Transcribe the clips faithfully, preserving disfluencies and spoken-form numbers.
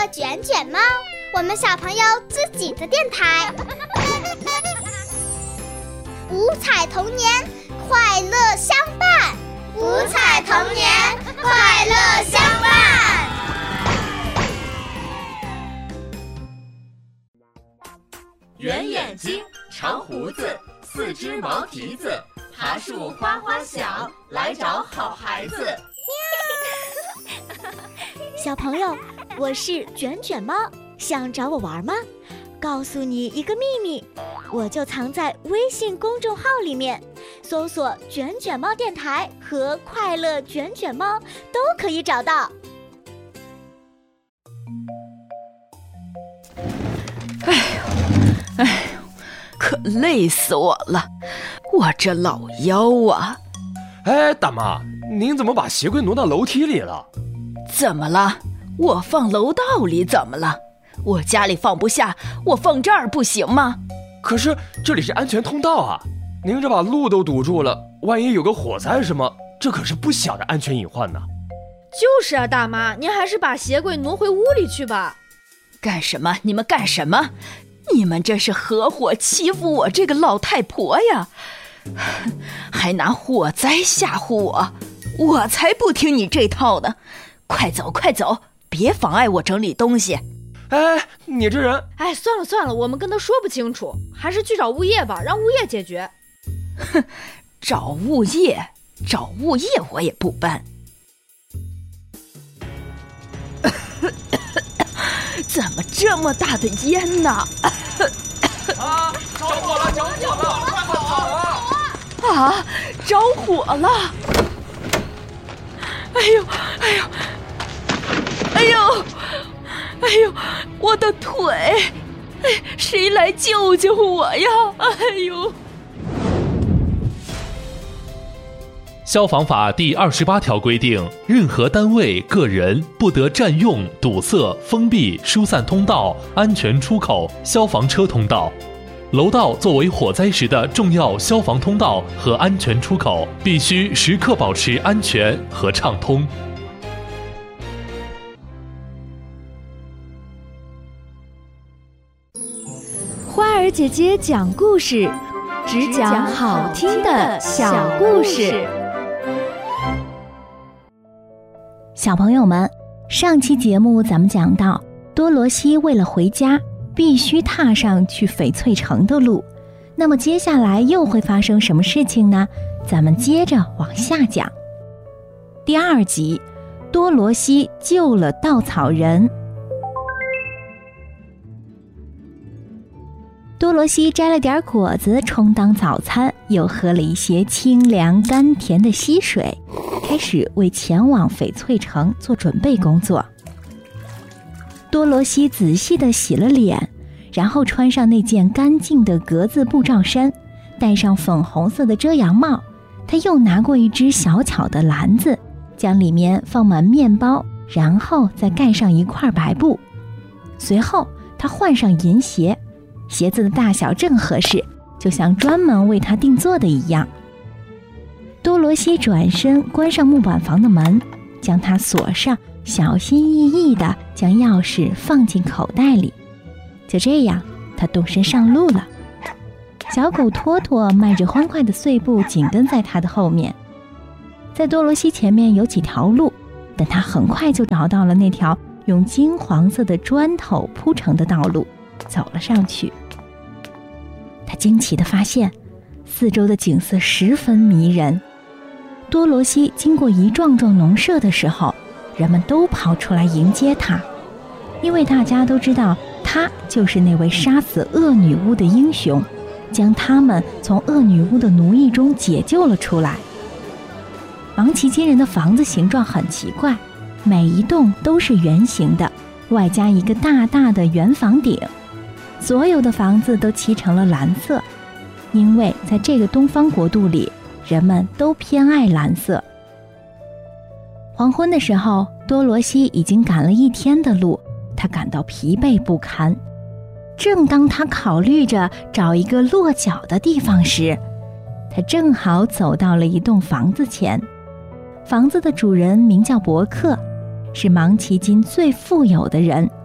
卷卷猫，我们小朋友自己的电台。五彩童年，快乐相伴。五彩童年，快乐相伴。 圆眼睛，长胡子，四只毛蹄子，爬树花花小，来找好孩子。 小朋友，我是卷卷猫，想找我玩吗？告诉你一个秘密，我就藏在微信公众号里面，搜索卷卷猫电台和快乐卷卷猫都可以找到。 哎呦哎呦，可累死我了，我这老腰啊。 哎，大妈，您怎么把鞋柜挪到楼梯里了？ 怎么了？我放楼道里怎么了？我家里放不下，我放这儿不行吗？ 可是这里是安全通道啊，您这把路都堵住了，万一有个火灾什么，这可是不小的安全隐患呢。 就是啊，大妈，您还是把鞋柜挪回屋里去吧。 干什么？你们干什么？你们这是合伙欺负我这个老太婆呀，还拿火灾吓唬我，我才不听你这套呢。快走快走，别妨碍我整理东西。 哎，你这人…… 哎，算了算了，我们跟他说不清楚，还是去找物业吧，让物业解决。 哼，找物业找物业我也不搬。怎么这么大的烟呢？ 啊！着火了！着火了！快跑啊！ 啊！着火了！哎呦！哎呦！哎呦！哎呦！我的腿！哎，谁来救救我呀！哎呦！ 消防法第二十八条规定，任何单位、个人不得占用、堵塞、封闭、疏散通道、安全出口、消防车通道。楼道作为火灾时的重要消防通道和安全出口，必须时刻保持安全和畅通。 花儿姐姐讲故事，只讲好听的小故事。 小朋友们，上期节目咱们讲到，多罗西为了回家，必须踏上去翡翠城的路。那么接下来又会发生什么事情呢？咱们接着往下讲。第二集，多罗西救了稻草人。多罗西摘了点果子充当早餐，又喝了一些清凉甘甜的溪水，开始为前往翡翠城做准备工作。多罗西仔细地洗了脸，然后穿上那件干净的格子布罩衫，戴上粉红色的遮阳帽。他又拿过一只小巧的篮子，将里面放满面包，然后再盖上一块白布。随后他换上银鞋，鞋子的大小正合适，就像专门为他定做的一样。多罗西转身关上木板房的门，将它锁上，小心翼翼地将钥匙放进口袋里。就这样，他动身上路了。小狗托托迈着欢快的碎步紧跟在他的后面。在多罗西前面有几条路，但他很快就找到了那条用金黄色的砖头铺成的道路，走了上去。他惊奇地发现，四周的景色十分迷人。多罗西经过一幢幢农舍的时候，人们都跑出来迎接他，因为大家都知道他就是那位杀死恶女巫的英雄，将他们从恶女巫的奴役中解救了出来。芒奇金人的房子形状很奇怪，每一栋都是圆形的，外加一个大大的圆房顶。所有的房子都漆成了蓝色，因为在这个东方国度里，人们都偏爱蓝色。黄昏的时候，多罗西已经赶了一天的路，他感到疲惫不堪。正当他考虑着找一个落脚的地方时，他正好走到了一栋房子前。房子的主人名叫伯克，是芒奇金最富有的人，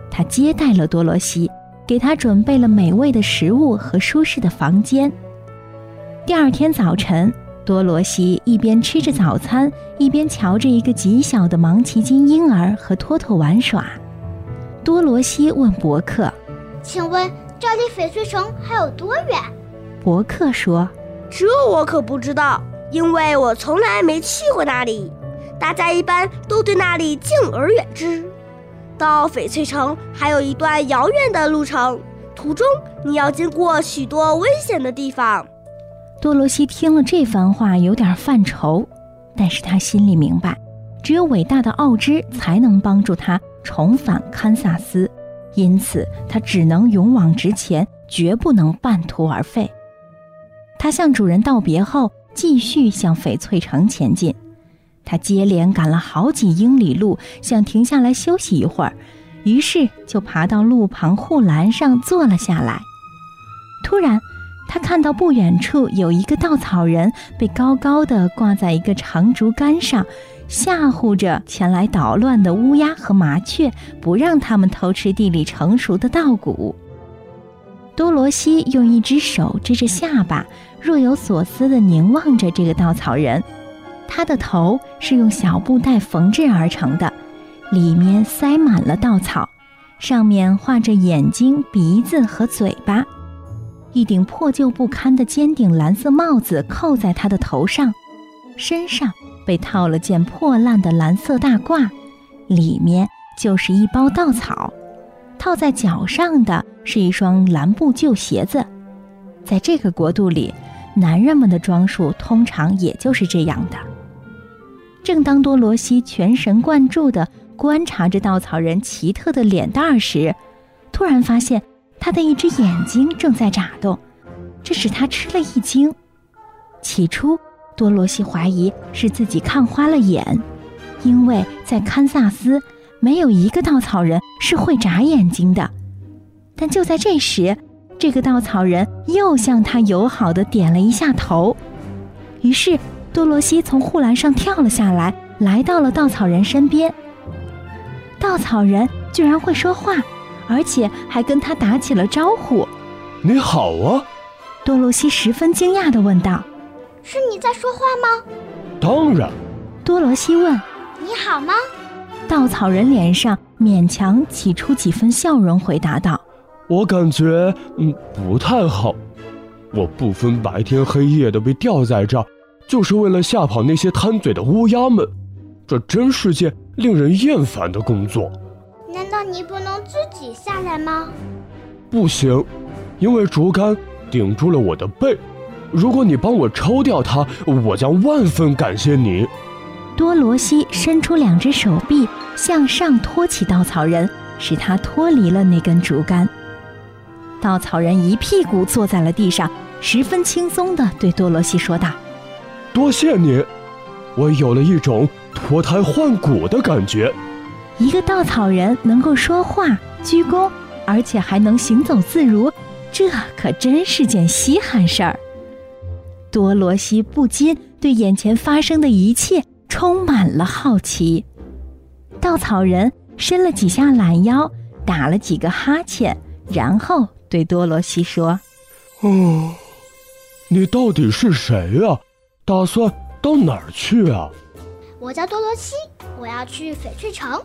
他接待了多罗西，给他准备了美味的食物和舒适的房间。第二天早晨，多罗西一边吃着早餐，一边瞧着一个极小的芒奇金婴儿和托托玩耍。多罗西问伯克： 请问这离翡翠城还有多远？ 伯克说： 这我可不知道，因为我从来没去过那里。大家一般都对那里敬而远之。到翡翠城还有一段遥远的路程，途中你要经过许多危险的地方。 多罗西听了这番话有点犯愁，但是他心里明白，只有伟大的奥芝才能帮助他重返堪萨斯，因此他只能勇往直前，绝不能半途而废。他向主人道别后，继续向翡翠城前进。他接连赶了好几英里路，想停下来休息一会儿，于是就爬到路旁护栏上坐了下来。突然，他看到不远处有一个稻草人被高高地挂在一个长竹竿上，吓唬着前来捣乱的乌鸦和麻雀，不让他们偷吃地里成熟的稻谷。多罗西用一只手支着下巴，若有所思地凝望着这个稻草人。他的头是用小布袋缝制而成的，里面塞满了稻草，上面画着眼睛、鼻子和嘴巴。一顶破旧不堪的尖顶蓝色帽子扣在他的头上，身上被套了件破烂的蓝色大褂，里面就是一包稻草。套在脚上的是一双蓝布旧鞋子。在这个国度里，男人们的装束通常也就是这样的。正当多罗西全神贯注地观察着稻草人奇特的脸蛋时，突然发现他的一只眼睛正在眨动，这使他吃了一惊。起初，多罗西怀疑是自己看花了眼，因为在堪萨斯没有一个稻草人是会眨眼睛的。但就在这时，这个稻草人又向他友好地点了一下头。于是多罗西从护栏上跳了下来，来到了稻草人身边。稻草人居然会说话，而且还跟他打起了招呼。 你好啊！ 多罗西十分惊讶地问道。 是你在说话吗？ 当然。 多罗西问。 你好吗？ 稻草人脸上勉强挤出几分笑容，回答道： 我感觉嗯不太好，我不分白天黑夜的被吊在这儿，就是为了吓跑那些贪嘴的乌鸦们，这真是件令人厌烦的工作。 难道你不能自己下来吗？ 不行，因为竹竿顶住了我的背，如果你帮我抽掉它，我将万分感谢你。 多罗西伸出两只手臂，向上托起稻草人，使他脱离了那根竹竿。稻草人一屁股坐在了地上，十分轻松地对多罗西说道： 多谢你，我有了一种脱胎换骨的感觉。 一个稻草人能够说话、鞠躬，而且还能行走自如，这可真是件稀罕事儿。多罗西不禁对眼前发生的一切充满了好奇。稻草人伸了几下懒腰，打了几个哈欠，然后对多罗西说： 哦，你到底是谁啊？打算到哪儿去啊？ 我叫多罗西，我要去翡翠城。